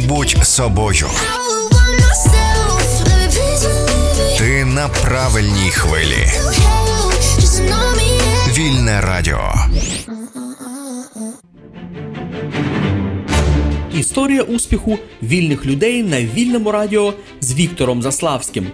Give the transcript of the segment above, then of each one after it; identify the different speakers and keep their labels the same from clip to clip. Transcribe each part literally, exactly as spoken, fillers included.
Speaker 1: Будь собою. Ти на правильній хвилі. Вільне радіо.
Speaker 2: Історія успіху вільних людей на Вільному радіо з Віктором Заславським.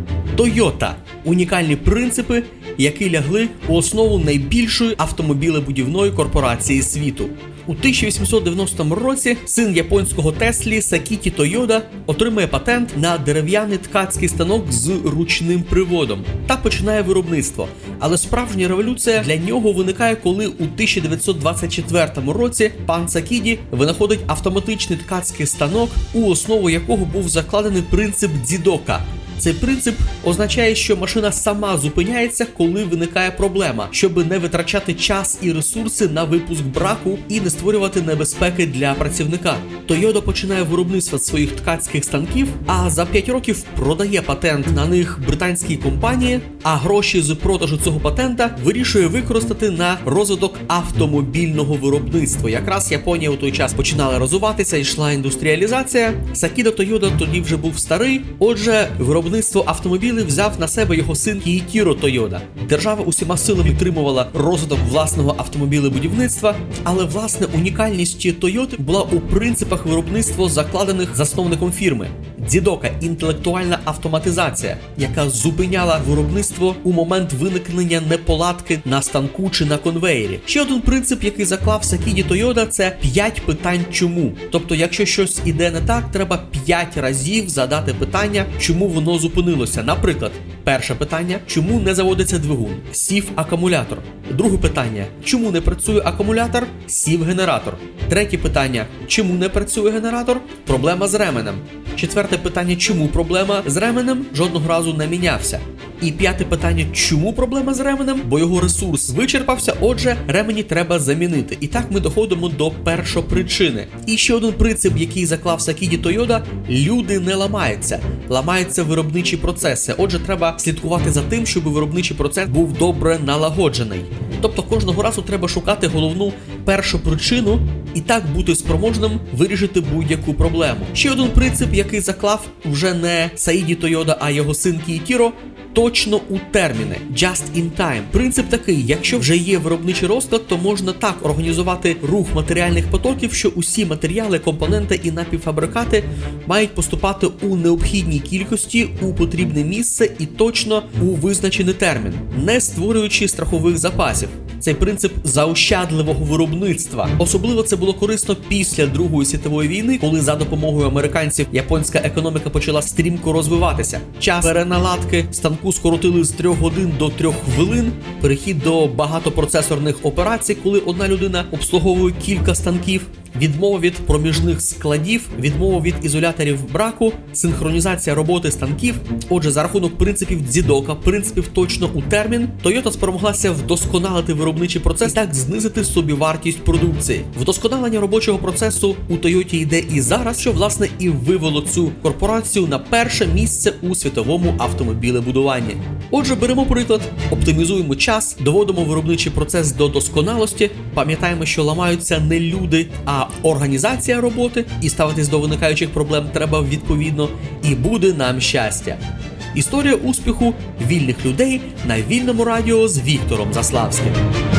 Speaker 2: Toyota – унікальні принципи, які лягли у основу найбільшої автомобілебудівної корпорації світу. У тисяча вісімсот дев'яностому році син японського Теслі Сакіті Тойода отримує патент на дерев'яний ткацький станок з ручним приводом та починає виробництво. Але справжня революція для нього виникає, коли у тисяча дев'ятсот двадцять четвертому році пан Сакіті винаходить автоматичний ткацький станок, у основу якого був закладений принцип дзідока. Цей принцип означає, що машина сама зупиняється, коли виникає проблема, щоб не витрачати час і ресурси на випуск браку і не створювати небезпеки для працівника. Toyota починає виробництво своїх ткацьких станків, а за п'ять років продає патент на них британській компанії, а гроші з продажу цього патента вирішує використати на розвиток автомобільного виробництва. Якраз Японія у той час починала розвиватися, йшла індустріалізація. Сакіто Тойода тоді вже був старий, отже, виробництво Виробництво автомобілів взяв на себе його син Кіїтіро Тойода. Держава усіма силами підтримувала розвиток власного автомобілебудівництва, але власне унікальність Тойоти була у принципах виробництва, закладених засновником фірми. Дзідока – інтелектуальна автоматизація, яка зупиняла виробництво у момент виникнення неполадки на станку чи на конвеєрі. Ще один принцип, який заклав Сакіті Тойода – це п'ять питань «чому?». Тобто, якщо щось іде не так, треба п'ять разів задати питання, чому воно зупинилося. Наприклад, перше питання – чому не заводиться двигун? Сів акумулятор. Друге питання – чому не працює акумулятор? Сів генератор. Третє питання – чому не працює генератор? Проблема з ременем. Четверте питання – чому проблема з ременем? Жодного разу не мінявся. І п'яте питання – чому проблема з ременем? Бо його ресурс вичерпався, отже, ремені треба замінити. І так ми доходимо до першопричини. І ще один принцип, який заклав Сакіті Тойода – люди не ламаються. Ламаються виробничі процеси. Отже, треба слідкувати за тим, щоб виробничий процес був добре налагоджений. Тобто кожного разу треба шукати головну першопричину і так бути спроможним вирішити будь-яку проблему. Ще один принцип, який заклав вже не Саїді Тойода, а його син Кіїтіро – точно у терміни. Just in time. Принцип такий, якщо вже є виробничий розклад, то можна так організувати рух матеріальних потоків, що усі матеріали, компоненти і напівфабрикати мають поступати у необхідній кількості у потрібне місце і точно у визначений термін, не створюючи страхових запасів. Цей принцип заощадливого виробництва. Особливо це було корисно після Другої світової війни, коли за допомогою американців японська економіка почала стрімко розвиватися. Час переналадки станку скоротили з трьох годин до трьох хвилин, перехід до багатопроцесорних операцій, коли одна людина обслуговує кілька станків, відмова від проміжних складів, відмова від ізоляторів браку, синхронізація роботи станків. Отже, за рахунок принципів дзідока, принципів точно у термін, Toyota спромоглася вдосконалити виробничий процес і так знизити собівартість продукції. Вдосконалення робочого процесу у Toyota йде і зараз, що власне і вивело цю корпорацію на перше місце у світовому автомобілебудуванні. Отже, беремо приклад, оптимізуємо час, доводимо виробничий процес до досконалості, пам'ятаємо, що ламаються не люди, а організація роботи, і ставитись до виникаючих проблем треба відповідно, і буде нам щастя. Історія успіху вільних людей на Вільному радіо з Віктором Заславським.